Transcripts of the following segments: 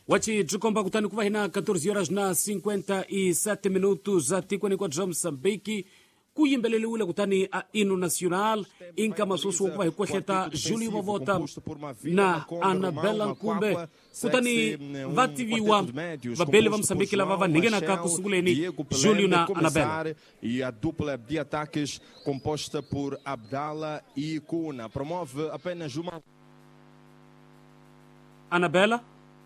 Wachi tukomba kutani kuva hina 14h57 atikweni kwa dra Msambiki kuyimbelele ule kutani a ino nacional inka masusu kuva hikohleta Júlio Mavota na Anabela Nkumbe kutani vativiwa vabele va Msambiki lava vanengenaka kusunguleni Júlio na Anabela. E a dupla de ataques composta por Abdala e Kuna promove apenas uma. Anabela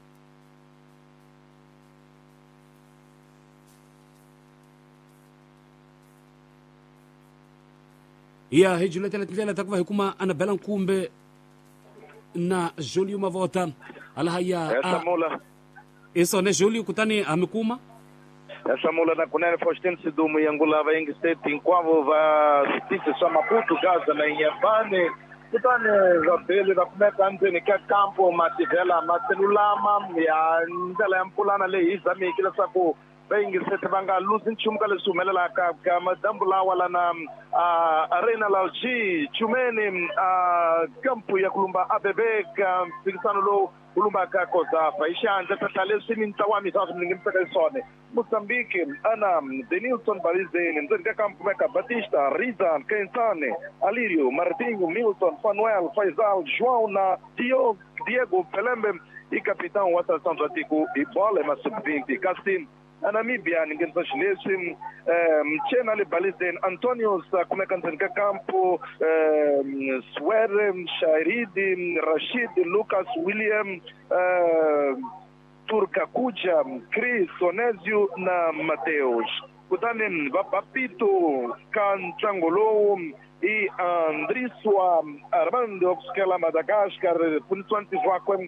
ya hejuleta takuva hikuma Anabela Nkumbe na Júlio Mavota alahaya essa mula isso ne Júlio kutani amekuma essa mula na kunene Faustino Sidumu yangulava ingi state inkwavo va sitisi sa Maputo Gaza na Inhambane kutani vabele vakumeka ndzeni ka kampo mativela macelulama ya ndlela ya mpulana leyi hi zamekile leswaku vaingisete va nga luzi nchumu ka leswi humelelaka ka madambu lawa lana arena la G chumeni kampu ya kulumba ABB ka mpikisano lowu kulumbaka kozafa ixandla tata leswi ni ntawami saswi ni ngimiseka isone Mozambique ana Denilson Balizeni ndzeni ka kampu meka Batista Rizan Kensane Alirio Martinho Milton Fanuel Faisal João na Diego Pelembe e capitão wa seleção do Atiku e bola mas sub-20 Castim a Namíbia ninguém faz nesse mchena ali Balizeni Antonio kumeka ndzeni ka kampu Swere Shairidi Rashid Lucas William Turka Kuja Chris Onésio na Mateus kutani vapapito ka ntlangu lowu i Andriswa Armando kusukela Madagascar punitswanti wakwe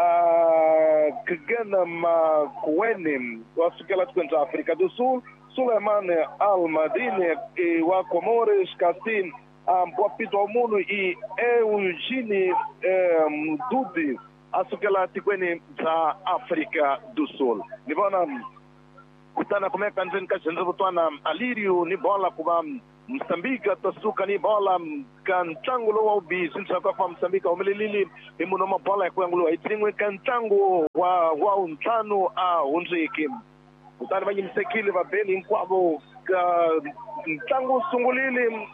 Kigana Makueni wasukela tikweni ta Afrika do Sul Suleiman Al-Madini wa Comores Cassim mpapito wa munu i Eugene Mdudi asukela tikweni za Afrika do Sul nivona kutana kumeka ndzeni ka xendzevutwana Alirio ni bola kuva Msambiki atasuka ni bola ka ntlangu lowu wa vubihi swa fa Msambiki humelelile hi munhu wa mabola hi ku yanguliwa hi tsin'we ka ntlangu wa untlhanu a hundziki kutani va yimisekile vabeli hinkwavo ka ntlangu sungulile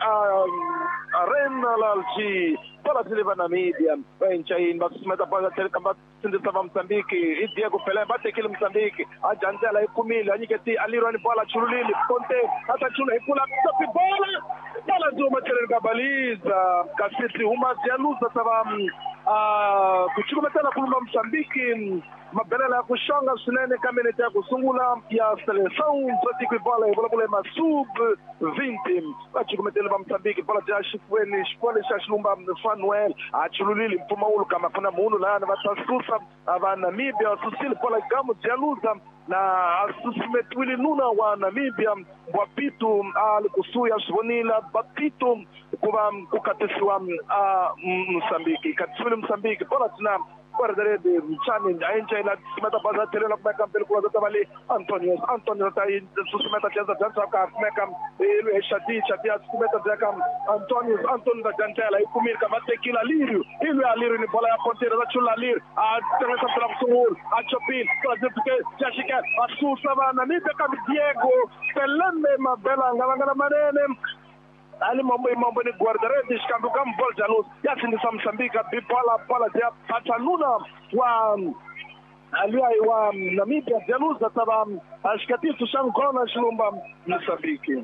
arena la G bola tile va Namibia va enchayini va susumeta bola tele kamba sindisa va Msambiki i Diego Pelembe atekile Msambiki a jantela ikumile anyiketi Alirio ni bola chululile Conte ata chula ikula topi bola zuma tele kabaliza kasiti huma zialuza sava kuchikumetela kuluma Msambiki mabelela ya kushanga swinene ka minete ya kusungula ya seleção zotikwi bola ivulavula masub 20 vachikumetele va Msambiki bola ja xifweni xipole xa xilumba Fanuel achululile mpfumawulu kama kuna munhu lana va tasusa va Namibia susile bola gamu zialuza na asusumetiwile nuna wa Namibia Bwapito alikusuya swivonila Bapito kuva kukatisiwa Msambiki katisiwile Msambiki bola tina guardare de mchani aenchaila simeta baza telela kumeka mpele kula zota vali Antonio tai susumeta cheza jansa ka kumeka ilu shati susumeta zaka Antonio da jantela ikumir kama tekila Alirio ni bola ya Ponteira za chula Alirio tenesa pela kusungul achopin kwa zipike jashika asusa vana nipe kama Diego Pelembe mabela ngala manene ali mambo ni guardaredes kambu kam bol jalus yasini Msambika bipola dia patanuna wa aliai wa Namibia jalus taba ashkatisu shankona shilumba Msambiki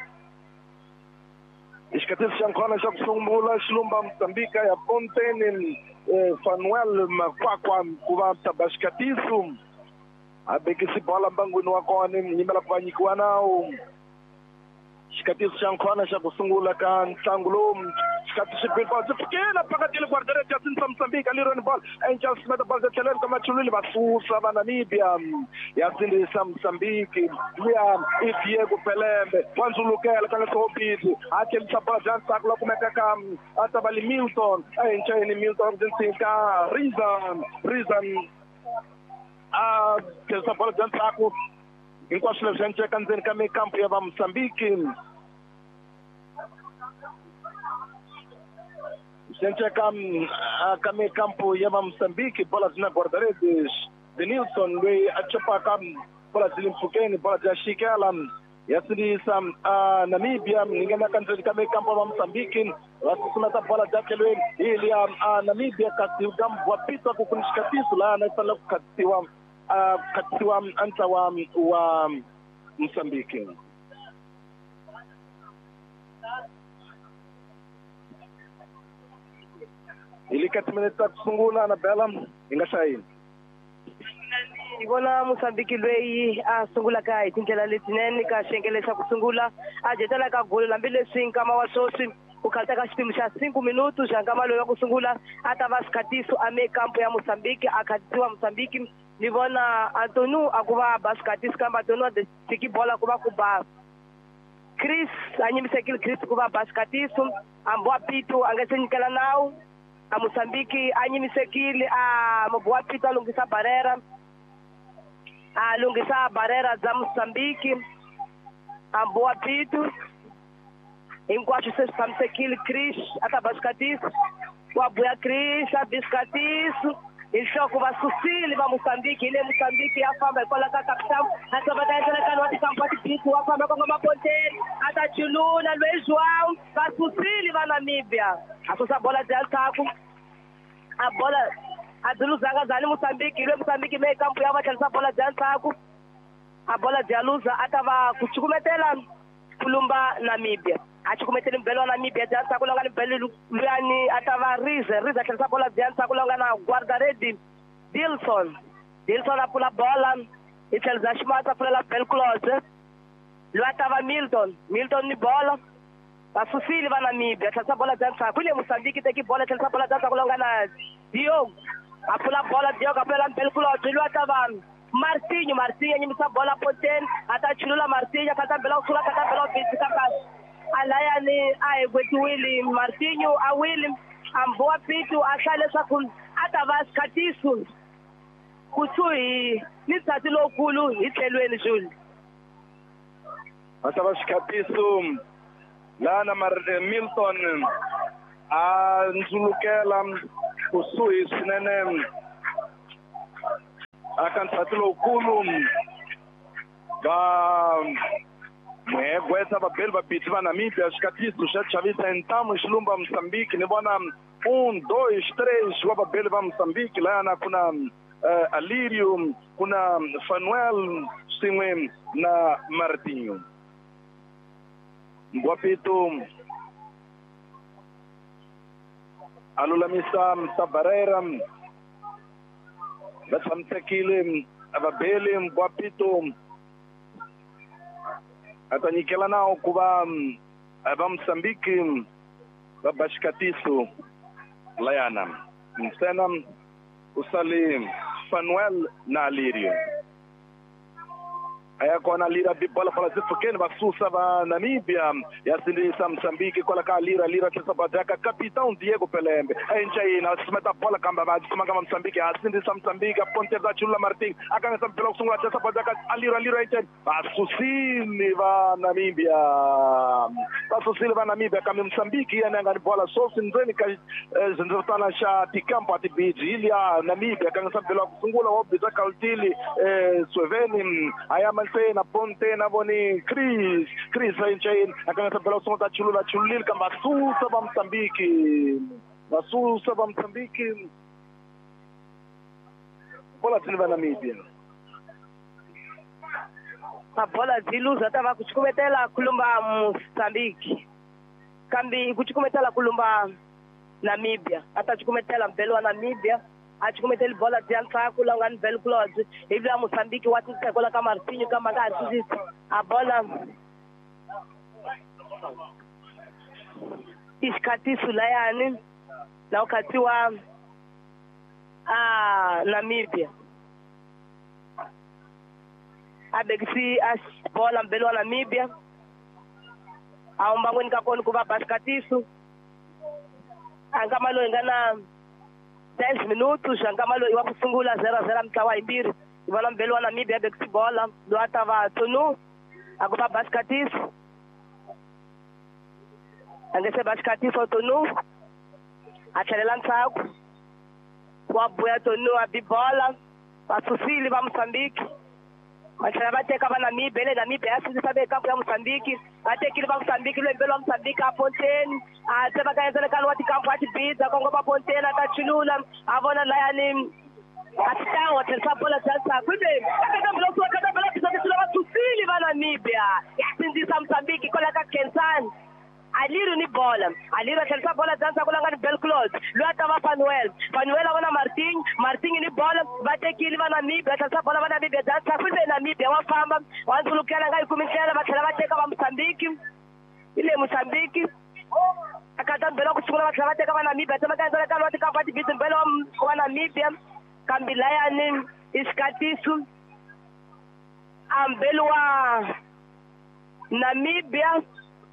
ishkatisu shankona shakusumbula shilumba Msambika ya Fontaine Fanuel Makwakwa kuva tabashkatisu abekisi bola mbangwini wakone nyimela kuvanyikiwa nao xikatiso xa nkhwana xa ku sungula ka ntlangu lowu xikatiso xibelwa byi fikela phakati le guardarete ya sinisa Msambiki Alirio ni bola encha simeta bola tlheleni ka machululi va susa va Namibia ya sinisa Msambiki luya i Diego Pelembe wandzulukela ka leswobisi a thelisa bola bya ntsako la kumeka ka atabali Milton enchayini Milton ndzeni ka Rizan thelisa bola bya ntsako hinkwaswo leswi enceka ndzeni ka mikampu ya va Msambiki enceka ka mikampu ya va Msambiki bola zina guardaredes Denilson loyi a chapaka bola zilimfukeni bola jashikela yasindisa Namibia ngena kanzeli kame kampo wa Mozambique wasusumata bola jake loyi ili Namibia katiwa wapita kukunishikatisu la anasala katiwa anta wa Mozambique. Ili katimeneta kusungula na bela ingashaini Ibona Mozambique loyi sungula ka itindlela letinene ka shengelesa kusungula ajetela ka golo lambile sinka mawasosi ukhalta ka xipimo xa 5 minutos jangama loyi kusungula atava skatiso ame kampo ya Mozambique akhatisiwa Mozambique ni vona Antonu akuva baskatiso kamba Antonu de tiki bola kuva kuba Chris anyimisekile Chris kuva baskatiso ambwa pitu angesenyikela nawo a Mozambique anyimisekile mabwa pitu alungisa barreira za Mozambique ambwa pitu enquanto vocês estão aqui Chris atabascatis o abuia Chris abiscatis ele choca o Sucili va Mozambique ele Mozambique a fama cola ka capitão a sabata entra ka no campo de pico a fama com uma ponteira ata Chuluna Luiz João va Sucili va Namíbia a sua bola de altaco a bola a Luzaga zani Mozambique ele Mozambique meio campo ya essa bola de altaco a bola de Luza atava kuchukumetela kulumba Namíbia achikumetela mbelo Namíbia jansa kulonga mbelo luyani atava riza kesa bola jansa kulonga na guarda redi Dilson apula bola itselza shimata pula bel close lu atava Milton ni bola Sucili va Namíbia kesa bola jansa kule Mozambique teki bola kesa bola jansa kulonga na Diogo apula bola Diogo apula bel close lu atava Martinho nyimisa bola poten atachulula Martinho kata bela usula kata bela bisika alaya ni Wili Martinho a William amboa pitu ashalesa kun atavaskatisu kusui nitsati lokulu ithelweni Juli atavaskatisu lana Milton nzulukela kusui sinene akansati lokulu Gweta babel babiti va Namíbia skatisu chavisa entamo shilumba Mozambique ni bona 1 2 3 wa babel va Mozambique lana kuna Alirio kuna Fanuel Simwe na Martinho Mbwapito alulamisa Barreira basamtekile ababele Mbwapito atanyikela nao kuba aba Mozambique babashikatiso layana msena usali Fanuel na Alirio ayakona lira bibola pala zifukeni basusa ba Namíbia yasindisa Mozambique kola ka lira tsa badaka capitão Diego Pelembe enchaina smeta bola kamba ba kumanga Mozambique asindisa Mozambique ponte da Chula Martin akanga sampela kusungula tsa badaka alira enchaina basusili va Namíbia kama Mozambique yana ngani bola sosi nzeni ka zinzotana sha tikampo atibiji ili Namíbia kanga sampela kusungula obita kaltili Sweveni ayama na ponte na boni Chris enchain akanga sabela sonta chulil kamba susa ba Mozambique bola tinva Namíbia a bola ziluza tava kuchikumetela kulumba Mozambique kambi kuchikumetela kulumba Namíbia atachikumetela mbelo wa Namíbia achikumetela bola diansa kulonga bel close ivla Mozambique watu tsekola kama Martinho kama ngasi a bola iskatisu layani na wakati wa Namíbia abegisi bola mbelo wa Namíbia aomba ngweni kakoni kuba baskatisu angamalo ingana 10 minutos angamalo iwakusungula 0-0 mtawa imbiri ibona mbelo wa Namíbia abegisi bola lo atava Tonu akuba baskatisu angese baskatisu Tonu achalela nsaku wabuya Tonu abibola vasusili va Moçambique vatlhela va teka va Namibia le Namibia ya sindzisa campo ya Moçambique va tekile va Moçambique le mbelo wa Moçambique a Fontaine a se va ka endla le wa tikampo a Tibidza kongo va Fontaine a ta chulula a vona layani a titawa tlhelisa bola dzansa kumbe akatambela pisatesila vasusili va Namibia ya sindzisa Moçambique kola ka Kensani Aliru ni bola. Aliru tlhelisa bola dzansa ku langa ni Belclot. Loyi a ta va Fanuel a vona Martin ni bola va tekile va Namibia tlhelisa bola va Namibia dzansa kumbe Namibia wa famba wa nsulukela nga yi kumi ndlela va tlhela va teka va Moçambique ile Moçambique akata mbela ku sungula va tlhela va teka va Namibia tsema ka endla ka lwa tikampo a Tibidza mbela wa Namibia kambilayani iskatisu ambelu wa Namibia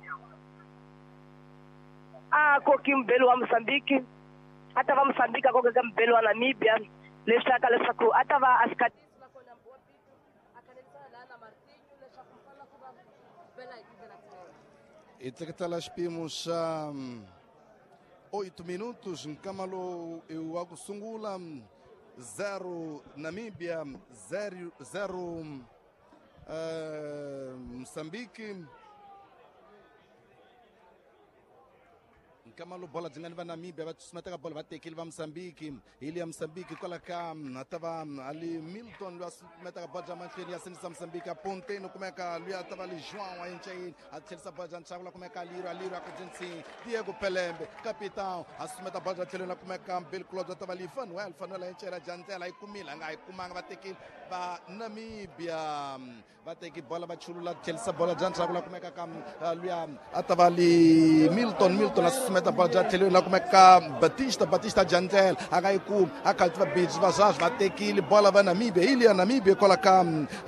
koki mbelu wa Moçambique hata va Moçambique akoka mbelu wa Namibia lesaka leswaku hata va askatisi nakona mboa pitu akanelisa lana Martinho leswaku fala ku va bela internacional. Iteketala spimos 8 minutos nkamalo eu akusungula 0 Namibia 0 Moçambique. Kamalo bola dzingani va Namibia va sumetaka bola va tekile va Moçambique ili ya Moçambique kola ka atava ali Milton lo sumetaka bola ja manhleni ya sinisa Moçambique aponte no kumeka lo atava ali João a enche a thelisa bola ja ntshavula kumeka Aliru a kujinsi Diego Pelembe capitão a sumeta bola ja thelena kumeka Belclot atava ali Fanuel a enche ra jantela ikumila nga ikumanga va tekile va Namibia va teki bola va chulula thelisa bola ja ntshavula kumeka ka lo atava ali Milton a sumeta bola ja thelena kumeka Batista Jantel akaiku akaltiva beats va tekile bola va Namibia ili ya Namibia kola ka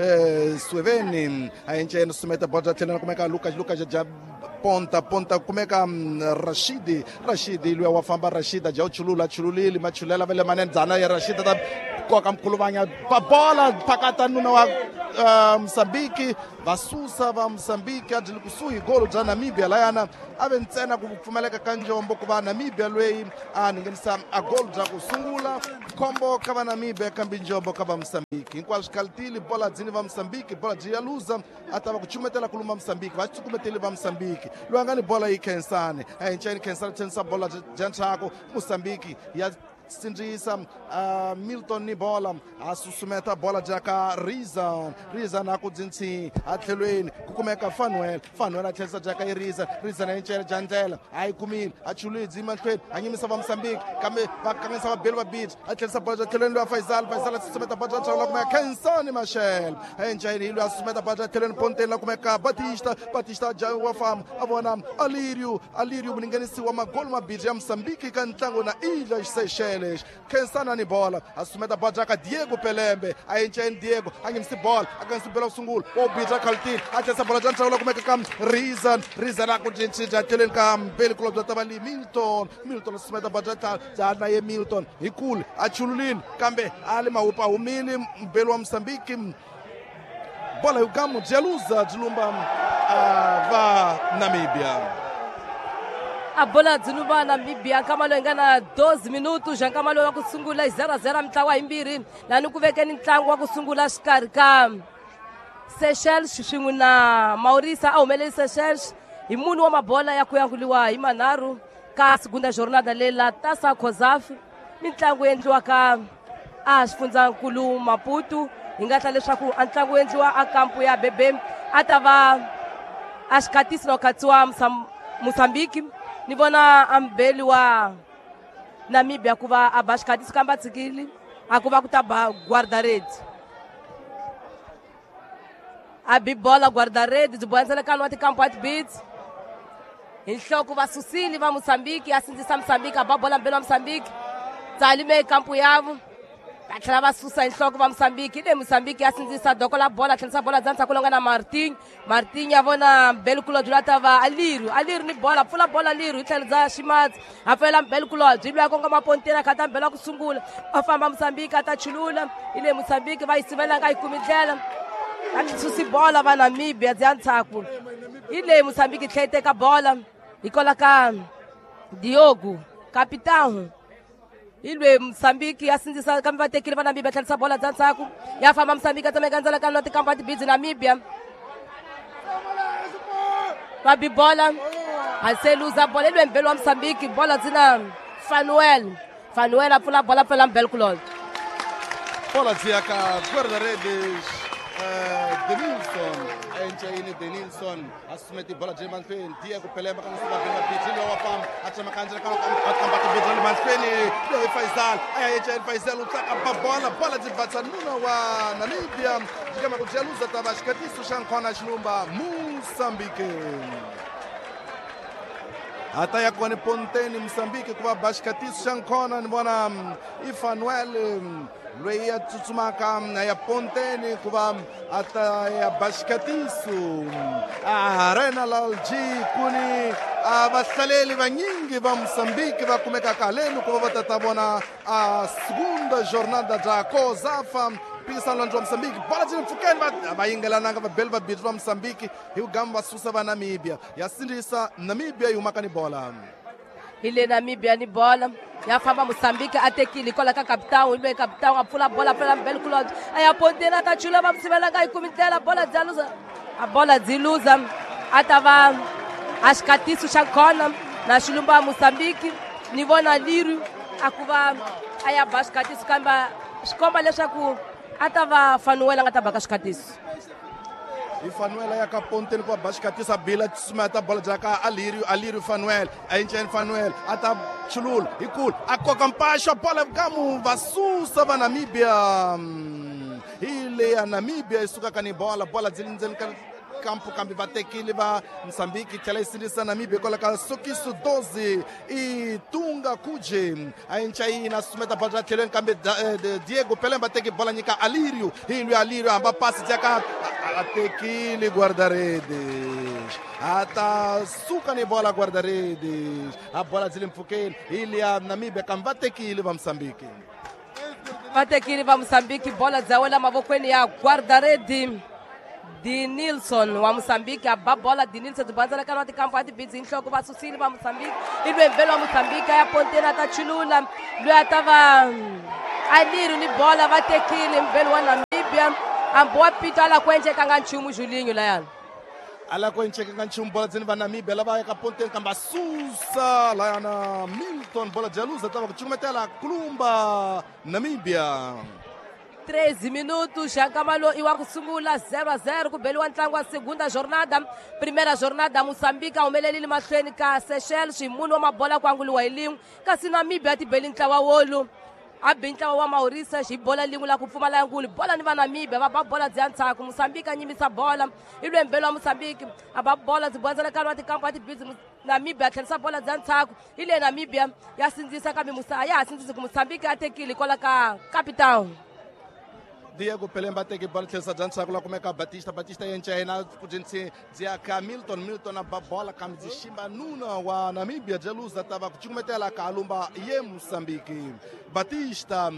Sueveni a enche no sumeta bola ja thelena kumeka Lucas ja ponta kumeka Rashidi lui wafamba Rashida ja chululili machulela vele manen dzana ya Rashida ta koka mkhuluvanya pa bola phakata nuna wa Moçambique vasusa va Moçambique adili kusuhi golo ja Namibia layana ave ntsena ku pfumaleka ka njombo ku va Namibia lweyi a ningenisa a golo ja kusungula kombo ka va Namibia kambi njombo ka va Moçambique hinkwaswo kalitili bola dzini va Moçambique bola ji ya luza atava ku chumetela ku luma Moçambique va tsukumeteli va Moçambique loyi a nga ni bola yi Khensani a hinceni Khensani thenisa bola ja ntshaku Moçambique ya sindzisa Milton ni bola a susumeta bola jaka Riza na ku dzintsi a tlhelweni ku kumeka Fanuel a tlhelisa jaka i Riza na encela jandlela a yi kumile a chulidzi mahlweni a nyimisa va Moçambique kambe va kangisa va beli va beach a tlhelisa bola ja tlhelweni lo Faisal a susumeta bola ja ntshaku la kumeka Khensani Machel a encela hi lo a susumeta bola ja tlhelweni ponteni la kumeka Batista ja wa fam a vona Aliru muningenisiwa magolo mabirhi ya Moçambique ka ntlangu na Ilha Seychelles Khensani ni bola a susumeta bola jaka Diego Pelembe a encela Diego a nyimisi bola a kansi bela usungula o bidra kalitini a tlhelisa bola ja ntshaku la kumeka ka Riza na ku cinci ja tlhelweni ka Belclot ja tava li Milton a susumeta bola ja na ye Milton hi kule a chululini kambe a le mahupa humile mbelo wa Moçambique bola yukamu jeluza jilumba va Namibia a bola dzilumba Namibia nkamalo ingana 12 minutos nkamalo wa kusungula 0-0 mtlawa himbirhi lani ku vekeni ntlangu wa kusungula xikarhi ka Seychelles swin'we na Maurice a humeleli Seychelles hi munhu wa mabola ya ku yanguliwa hi manharhu ka segunda jornada leyi la Taça COSAF mitlangu endliwaka a xifundzankulu Maputo hi nga hla leswaku a ntlangu endliwa a kampu ya Bebe a ta va a xikatisi na katsiwa Moçambique ni vona ambeli wa Namibia ku va a ba xikatisi kamba tsikili a ku va ku ta ba guarda-rede a bibola guarda-rede byi bohanselekani wa tikampo a Tibidza hi nhloko va susili va Moçambique a sindzisa Moçambique a ba bola mbeli wa Moçambique tsalime kampu yavo va tlhela va susa hi nhloko va Moçambique le Moçambique ya sindzisa doko la bola tlhelisa bola dzanisa ku longa na Martin ya vona Belclot lo atava Aliru ni bola pfula bola Aliru hi tlhelo dza ximatsi a pfela Belclot byi lwa konga maponteni a khata mbela ku sungula a famba Moçambique a ta chulula hi le Moçambique va yi sivela nga yi kumi ndlela a susi bola va Namibia dzi ya ntshaku hi le Moçambique tlhe teka bola hi kola ka Diogo capitão ilwe Msambiki yasindzisa kambe vatekile va Namibia tlherisa bola dza ntshaku ya famba Msambiki a tsameka ndzela ka noti kambe tibidzi Namibia va bi bola a se luza bola ilwe mbelo wa Msambiki bola dzina Fanuel a pfula bola pela Mbelkulol bola dziyaka guardaredes Denilson enchaini Denilson asumeti bola je manfeni Diego Pelemba kana suba bela bijilo wa pam atama kanjira kana kambati bijilo manfeni le Faisal aya Faisal utaka bola dzivatsa nuna wa Namibia kama kujaluza tabashikatiso shankona shinumba Mozambique hata yakuwa ni Ponteni Msambiki kuva bashikatiso shankona ni bwana Ifanuel lweyi a tsutsumaka ya Ponteni kuva ata ya bashikatiso arena lalji kuni vahlaleli vanyingi va Msambiki va kumeka kaleni kuva va tata vona segunda jornada bya Kozafa mphikisano wa Msambiki bola dzini mfukeni va yingelananga vabeli vabithu va Msambiki hi kugamba va susa va Namibia ya sindzisa Namibia yi humaka ni bola ile Namibia ni bola ya famba Msambiki atekili kola ka kapitão ilwe kapitão a pfula bola pela Mbelkulol aya Ponteni a ta chula va msivela ka ikumitela bola dzaluza a bola dziluza atava ashikatiso shankona na xilumba Msambiki ni vona Liru akuva aya bashikatiso kamba xikomba leswaku atava Fanuel nga ta baka xikatiso Fanuel ya ka Ponteni kwa bashikatisa bila tsumata bola jaka Aliru Fanuel ainchen Fanuel ata chulul ikul akoka mpasha bola kamu vasusa va Namibia ile ya Namibia isuka kani bola zilinzeni campo kambi vatekili va Msambiki tlhela isindisa Namibia kola ka Sokiso 12 i Tunga Kuje ainchayi na sumeta bola tlhelweni kambe Diego Pelemba teki bola nyika Aliru Aliru amba pasi jaka atekili guardaredes ata suka ni bola guardaredes a bola zili mfukeni ili ya Namibia kamba tekili va Msambiki vatekili va Msambiki bola dzawela mavokweni ya guardaredi Denilson wa Msambiki aba bola Denilson dzibanzela kana tikampo atibidzi inhloko vasusili va Msambiki ilwe mbelo wa Msambiki ya Ponteni atachulula lwe atava Aliru ni bola vatekili mbelo wa Namibia amboa pito ala kwencheka nga nchumu Julinho layana ala kwencheka nga nchumu bola dzini va Namibia lava ya ka Ponteni kamba susa layana Milton bola jaluza tava kuchukumetela kulumba Namibia 13 minutos Jankamalo iwa kusungula 0-0 kubeliwa ntlangu wa segunda jornada primeira jornada Mozambique aumelelile mahlweni ka Seychelles ximunhu wa mabola ku anguliwa hi lin'we kasi Namibia tibeli ntlawa wolu a bi ntlawa wa Mauritius hi bola lin'we la ku pfumala yanguli bola ni va Namibia va ba bola dzya ntshaku Mozambique a nyimisa bola ilwe mbelo wa Mozambique a ba bola dzibonzela kana tikampo atibidzi Namibia a tlherisa bola dzya ntshaku ile Namibia ya sindzisa kambe ya ha sindzisi ku Mozambique a tekili kola ka capitão Diego Pelemba teki bola tlherisa dya ntshaku la kumeka Batista yenchayina kujinsi dziyaka Milton a ba bola kambe dziximba nuna wa Namibia jeluza tava kuchukumetela ka alumba ye Mozambique Batista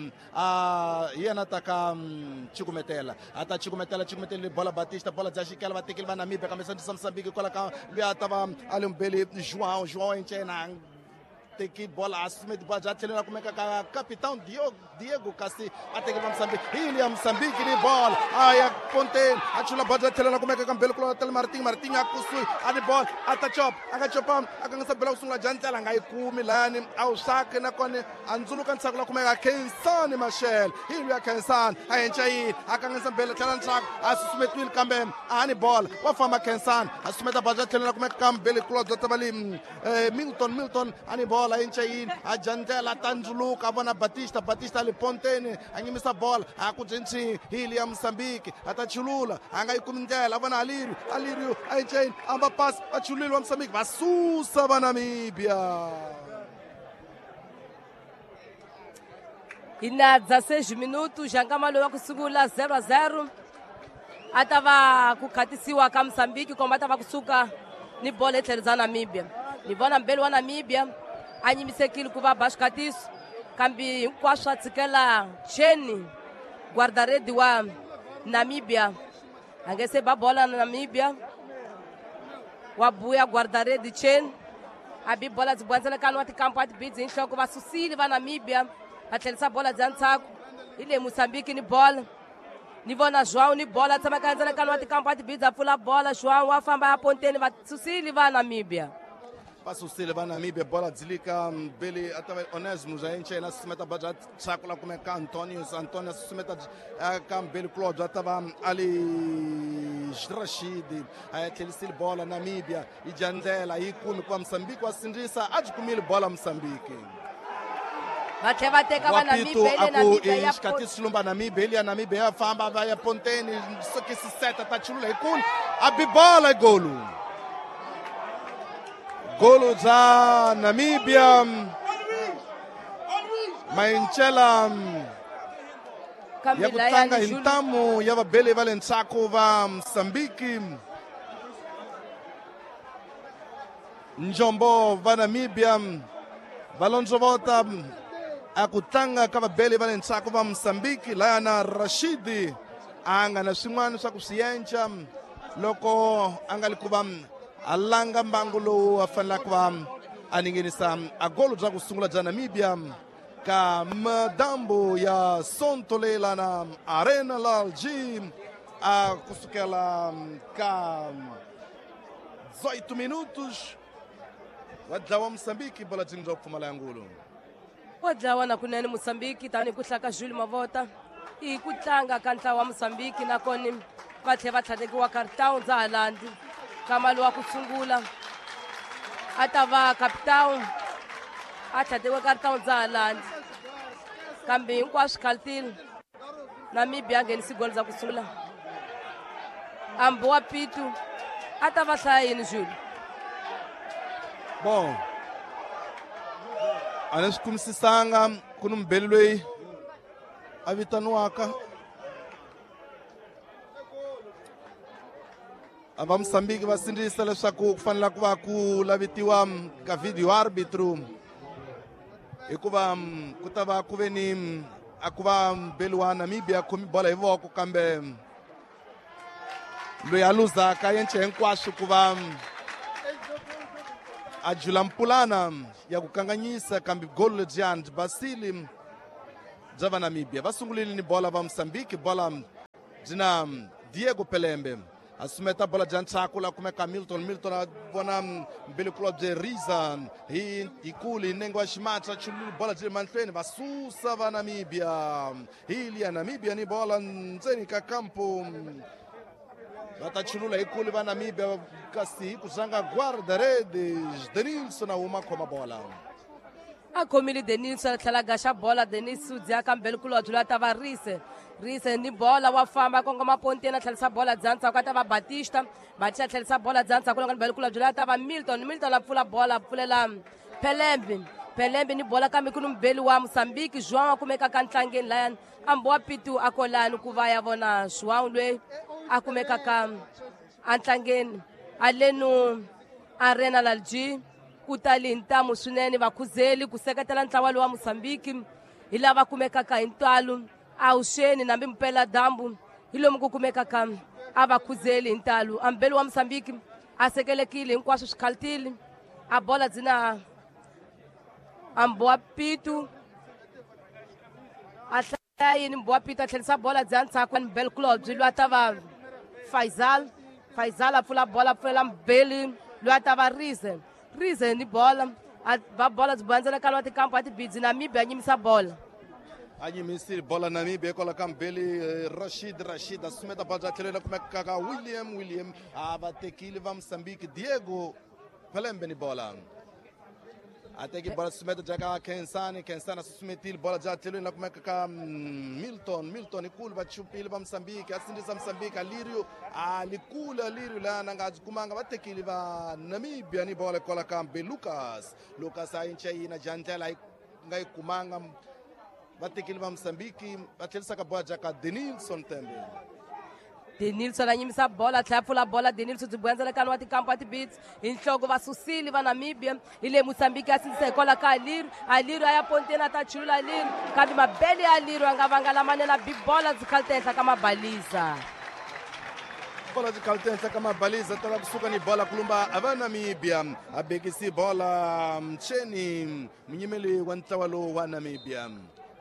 yena taka chukumetela ata chukumetela bola Batista bola dzashikela vatekeli va Namibia kambe sandisa Mozambique kola ka lya tava alumbeli João yenchayina teki bola asumeti bola jathelena kumeka ka capitão Diego kasi ateke va Mozambique ili ya Mozambique ni bola aya Ponteni achula bola jathelena kumeka ka Mbelkulol tel Martin akusui ani bola atachop akachopa akangisa bela usungula jantela ngayikumi lani awushake nakone anzuluka ntsakula kumeka Kensani Machel ili ya Kensani ayenchayi akangisa bela tela ntsak asusumetwile kambe ani bola wafama Kensani asumeta bola jathelena kumeka ka Mbelkulol zotabali Milton ani bola yenchayi ajantela tanzuluka bona Batista ali Ponteni anyimisa bola akujinsi hili ya Mozambique atachulula angayikumi ndlela bona Aliru ayenchayi amba pass achulile wa Mozambique vasusa va Namibia ina 16 minutos Jankamalo wa kusungula 0-0 atava kukhatisiwa ka Mozambique komba atava kusuka ni bola etlerisa Namibia ni vona mbelo wa Namibia anyimisekile kuva bashikatiso kambi hinkwaswo a tshikela Cheni guardaredi wa Namibia a nge se ba bola na Namibia wa buya guardaredi Cheni a bi bola dzibwanzelekani wa tikampo atibidzi inhloko vasusili va Namibia a tlhelisa bola bya ntshaku hi le Mozambique ni bola ni vona João ni bola tshama ka endzeni ka wa tikampo a tibidza pfula bola João wa famba ya ponteni va susile va Namibia Pasusile va Namibia bola dzilika mbele atava Onésimo já enche na susumeta baja chakula como ka Antonio susumeta ka mbele Claudio atava ali Rashid ayathelisile bola Namibia ijandela ikumi kwa Mozambique wasindisa ajikumile bola Mozambique va tlhe va teka va Namibia ile Namibia ya xikatisi lumba Namibia ile Namibia ya famba va ya ponteni sokisi seta ta chulula ikulu abibola igolu golo za Namibia mainchela ya kutanga intamu ya vabele vale ntsako va Mozambique njombo va Namibia valonzo vota akutanga ka vabele vale ntsako va Mozambique layana Rashid anga na swin'wana swa ku swiyenca loko anga likuva alanga mbangu lowu a fanelaka va a ningenisa a golo bya ku sungula bya Namibia ka madambu ya Sontolela na Arena Lalji a kusukela ka 18 minutos wa dlawa Mozambique bola jingi bya kupfumala ya ngulu wa dlawa na kunene Mozambique tani ku hlaka Jules Mavota hi ku tlanga ka ntlawa wa Mozambique nakoni va tlhe va tlhatekiwa Cape za halandi kamalo wa ku sungula a ta va Cape Town a tlhatekiwe Cape za halandi kambe hinkwaswo khaltile Namibia a nghenisi golo za ku sungula Amboa Pitu a ta va hlaya yini Jules bon a ni swi kumisisanga ku ni mbheli loyi a vitaniwaka va Mozambique va sindzisa leswaku ku fanele ku va ku lavitiwa ka video arbitro hikuva ku ta va ku ve ni a ku va mbheli wa Namibia khomi bola hi voko kambe loyi a luzaka yenche hinkwaswo ku va a jula mpulana ya ku kanganyisa kambe golo lebyiya basile bya va Namibia va sungulile ni bola va Mozambique bola byi na Diego Pelembe a sumeta bola bya ntshaku la kumeka Milton a vona mbele club bya Riza hi ikuli nengo wa ximatsa chululu bola byi manhlweni va susa va Namibia hili ya Namibia ni bola ndzeni ka kampo va ta chulula ikuli va Namibia kasi ku zanga guarda redes Denilson a huma khoma bola a khomile Denilson a tlhela gaxa bola Denilson dya ka mbele club byi la ta va Rise ni bola wa famba kongoma ponteni a tlhelisa bola bya ntshaku a ta va Batista Batista a tlhelisa bola bya ntshaku loko ni mbele kulobye la ta va Milton a pfula bola a pfulela Pelembe ni bola kambe ku ni mbeli wa Mozambique João a kumeka ka ntlangeni layani Amboa Pitu a kolani ku va ya vona João loyi a kumeka ka a ntlangeni a lenu Arena Lalji ku tali ntamu swinene vakhuzeli ku seketela ntlawa lowa Mozambique hi lava kumekaka hi ntalo Ausheni nambi mpela dambu hilo mku kumekaka a vakhuzeli hi ntalo ambeli wa Mozambique a sekelekile hinkwaswo swi khaltile a bola dzina Amboa Pitu a hlaya yini Amboa Pitu a tlhelisa bola bya ntshaku ni Bell Club byi lwa ta va Faisal a pfula bola a pfulela mbeli lwa ta va Rize ni bola va bola byi bandzela ka lwa tikampo a tibidzi Namibia a nyimisa bola a yimisile bola Namibia kola ka mbeli Rashid a sumeta bola bya tlhelela kumeka ka William a va tekile va Mozambique Diego Pelembe ni bola a teki bola sumeta bya ka Kensani a susumetile bola bya tlhelweni la kumeka ka Milton ikulu va chupile va Mozambique a sindisa Mozambique a Lirio la nga kumanga va tekile va Namibia ni bola kola ka mbeli Lucas a incha yina jandlela nga ikumanga va tekile va Mozambique va tlhelisa ka bola bya ka Denilson tembe Denilson a nyimisa bola a tlhela pfula bola Denilson byi bwendzela ka wa tikampo a tibits hi nhloko va susile va Namibia hi le Mozambique a sindzisa hi kola ka Alirio a ya ponteni a ta chulula Alirio kambe mabele ya Alirio a nga vangala manela big bola byi khalte henhla ka mabaliza bola byi khalte henhla ka mabaliza tala kusuka ni bola kulumba a va Namibia a bekisi bola Mcheni munyimeli wa ntlawa lowu wa Namibia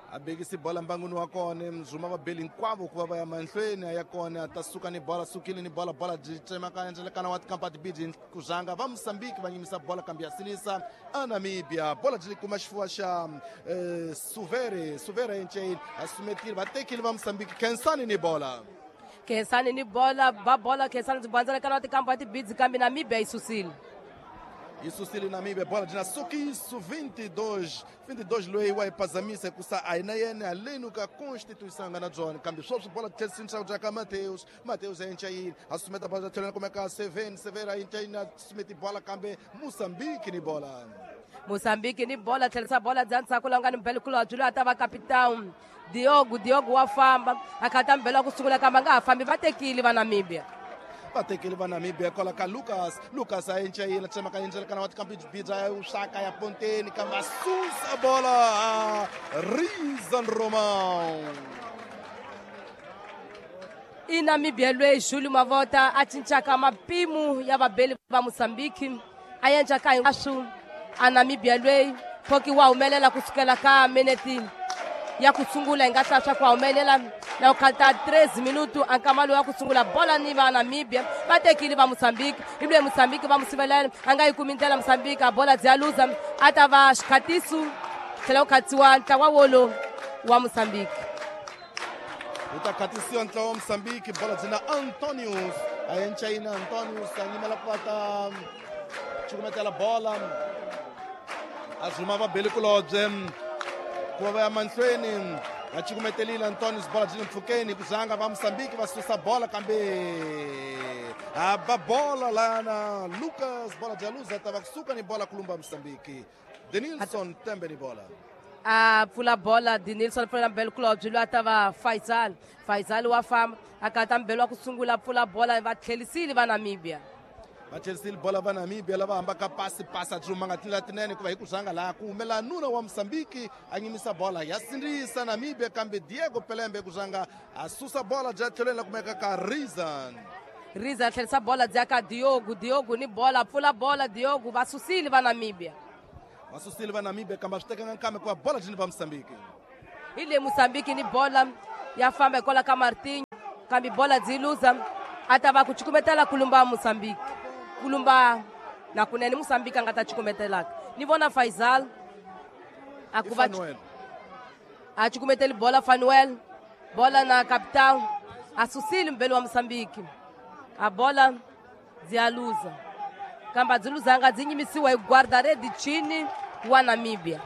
abekisa bola mbanguni wa kona mzuma vabeli hinkwavo ku va va ya mahlweni a ya kona ta suka ni bola sukile ni bola byi tsemakanya endlelekana wa tikampa tibidi ku zanga va Mosambiki va yimisa bola kambe ya silisa a Namibia bola byi kuma xifuwa xa Suvere enceni a sumetile vatekile va Mosambiki Khensani ni bola va bola Khensani byi bandzelekana wa tikampa tibidi kambe Namibia yi susile Namibia bola de Sukiso 22 loyi wa ipazamisa kusa aina yene aleno ka Constituição na John kambe sweswi bola Chelsea ntsha ka Mateus enchaini asumeta bola thelena como ka Severa enchaini asumeti bola kambe Moçambique ni bola thelisa bola dzantsa kulanga ni mbele kulo ajula atava capitão Diogo wa famba akata mbele wa kusungula kamba nga fambi vatekile va Namibia coloca Lucas a enchaina chama ka endlelekana wa tikampa tibidi a uxaka ya ponteni kambe asusa bola Rizan Romão i Namibia loyi Júlio Mavota a cinchaka mapimo ya vabeli va Moçambique a endlaka hinkwaswo a Namibia loyi phoki wa humelela kusukela ka mineti ya kusungula hi nga hlaya ku humelela na ukhalta 13 minutu ankamalo ya kusungula bola ni va Namibia vatekile va Moçambique ivi loyi Moçambique va musivelela a nga yi kumi ndlela Moçambique a bola bya luza a ta va xikatiso tlhela ku khatsiwa ntlawa wolo wa Moçambique utakhatisiwa ntlawa wa Moçambique bola dzina Antonius a enchaina Antonius a yimela ku ta cukumetela bola a zuma vabeli kulobye ku va ya mahlweni a cukumetelile Antonius bola byi mpfhukeni ku zanga va Moçambique va susa bola kambe a ba bola lana Lucas bola bya luza ta va kusuka ni bola kulumba Moçambique Denilson tembe ni bola a pfula bola Denilson pfula mbele kulobye loyi a ta va Faisal wa famba a kata mbele wa ku sungula pfula bola va tlhelisile va Namibia Chelsea bola va Namibia lava hambaka pasi juma nga tila tinene ku va hi ku zanga laha ku humela nuna wa Moçambique a yimisa bola ya sindzisa Namibia kambe Diego Pelembe ku zanga a susa bola bya tlhelweni la kumeka ka Rizan tlhelisa bola bya ka Diogo ni bola pfula bola Diogo va susile va Namibia kambe swi tekanga nkame ku va bola byi ni va Moçambique hi le Moçambique ni bola ya famba hikola ka Martinho kambe bola byi luza a ta va ku cukumetela kulumba Moçambique kulumba na kunene Moçambique a nga ta cukumetelaka ni vona Faisal a ku va a cukumeteli bola Fanuel bola na capitão a susile mbele wa Moçambique a bola byi ya luza kambe byi luzanga byi yimisiwa hi guarda-rede chini wa Namibia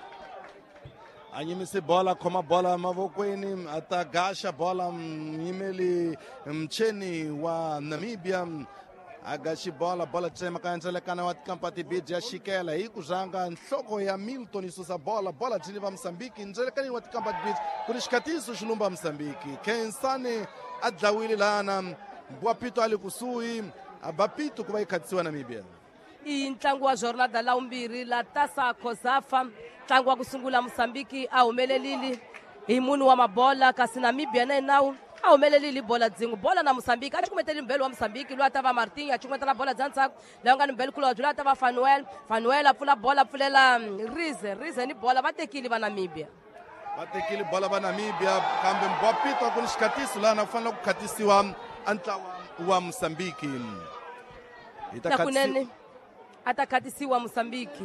a yimisi bola khoma bola mavokweni a ta gaxa bola yimeli mcheni wa Namibia a gaxi bola tsema ka endlelekana wa tikampa tibidi ya xikela hi ku zanga nhloko ya Milton isusa bola byi ni va Moçambique endlelekani wa tikampa tibidi ku ri xikatiso xi lumba Moçambique Khensani a dlawile lana Boapito a le kusuhi a Bapito ku va yi khatisiwa Namibia i ntlangu wa jornada la vumbirhi la Taça Cosafa ntlangu wa ku sungula Moçambique a humelelile hi munhu wa mabola kasi Namibia na nawu a humelelile bola dzingu bola na Moçambique a cukumeteli mbele wa Moçambique loyi a ta va Martinho a cukumetela bola bya ntsako leyi nga ni mbele kulobye loyi a ta va Fanuel a pfula bola pfulela Rize ni bola va tekile va Namibia kambe Boapito ku ni xikatiso lana ku fanele ku khatisiwa a ntlawa wa Moçambique na kunene a ta khatisiwa Moçambique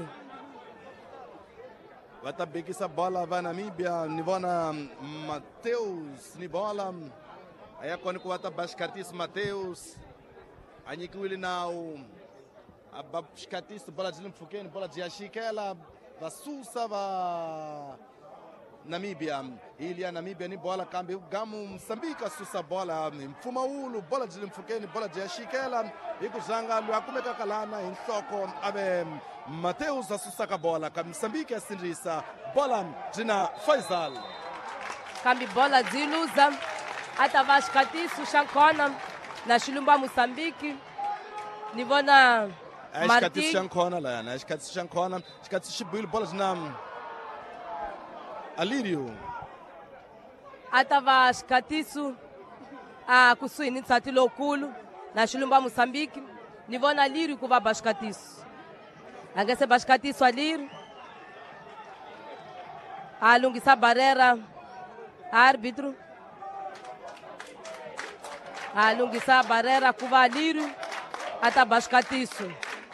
va ta bekisa bola va Namibia ni vona Mateus ni bola a ya kona ku va ta ba xikatiso Mateus a nyikiwile nawu a ba xikatiso bola byi le mpfhukeni bola byi ya xikela va susa va Namibia ili ya Namibia ni bola kambe gamu Moçambique a susa bola hi mpfumawulo bola byi le mpfhukeni bola byi ya xikela hi ku zanga loyi a kumekaka lana hi nhloko ave Mateus a susaka bola kambe Moçambique ya sindzisa bola byi na Faisal kambe bola byi luza a ta va xikatiso xa kona na xilumba Moçambique ni vona xikatiso xa nkona layana xikatiso xa nkona xikatiso xi bihile bola byi na Alírio a ta va xikatiso a kusuhi ni nsati lowukulu na xilumba Moçambique ni vona Alírio ku va ba xikatiso a nga se ba xikatiso Alírio alungisa barera árbitro alungisa barera kuva Aliru atabaskatiso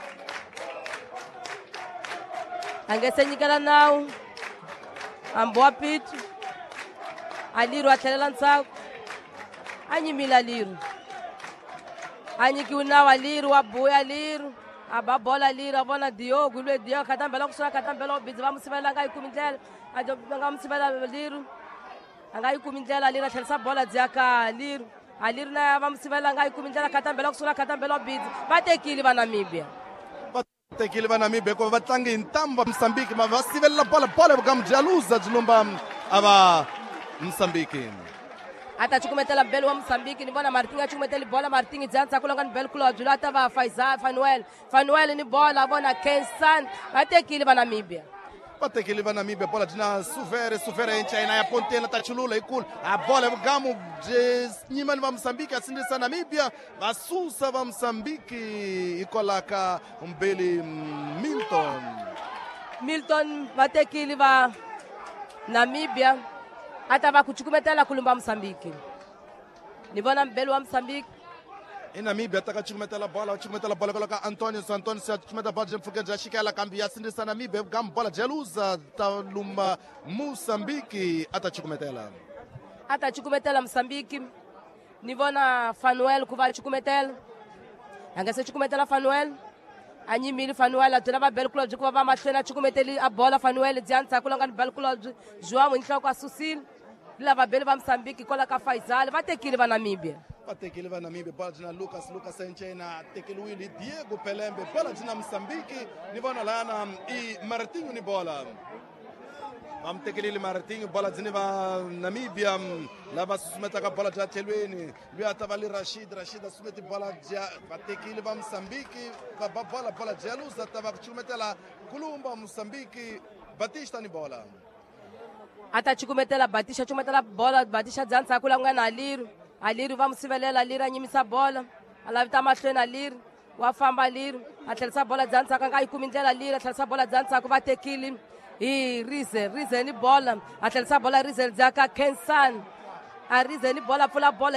angesenyikela nawu amboa pitu Aliru athelela ntsako anyimila Aliru anyikiwe nawu Aliru wabuya Aliru ababola Aliru abona Diogo ilwe Diogo katambela kusula katambela obidzi vamusivela angayikumi ndlela angamusivela Aliru angayikumi ndlela Aliru athelisa bola dziaka Aliru na vamusivela angayikumi ndlela katambela kusula katambela obidzi vatekile va Namibia tekile va Namibia ko vatlangi hi ntambwa Mozambique ma va sivelela bola vukamudyaluza dzilumba ava Mozambique atachukumetela mbele wa Mozambique ni bona Martin achukumetela bola Martin dzanza kulanga ni bel club jula tava Fanuel ni bola bona Kensan vatekile va Namibia vatekile va Namibia bola dina Suvere enchaina ya Pontena tachulula ikulu a bola vugamu nyima ni va Mozambique asindisa Namibia vasusa va Mozambique ikolaka mbele Milton vatekile va Namibia atava kuchukumetela kulumba Mozambique ni bona mbele wa Mozambique Namibia takachukumetela bola kolaka Antonio chukumeta bola jemfuke jashikela kambi yasindisa Namibia gam bola jeluza talumba Mozambique atachukumetela Mozambique ni bona Fanuel kuva chukumetela angase chukumetela Fanuel anyimili Fanuel atirava bel club kuva va mahlena chukumeteli a bola Fanuel dzanza kulanga ni bel club João mwinhla kwa Susil lava bel va Mozambique kola ka Faisal vatekile va Namibia bola dina Lucas enchaina tekile wili Diego Pelembe bola dina Mozambique ni bona lana i Martinho ni bola amtekelile Martinho bola dina va Namibia lava susumeta ka bola ja telweni lui atavali Rashid asumeti bola ja vatekile va Mozambique va bola jeluza tava kuchumetela kulumba Mozambique Batista ni bola atachukumetela Batista chumetela bola Batista dzanza kulanga na Aliru vamusivelela Aliru anyimisa bola alavita mahlweni Aliru wafamba Aliru athelisa bola dzanza angayikumi ndlela Aliru athelisa bola dzanza vatekile hi Rize ni bola athelisa bola Rize dzaka Kensan a Rize ni bola pfula bola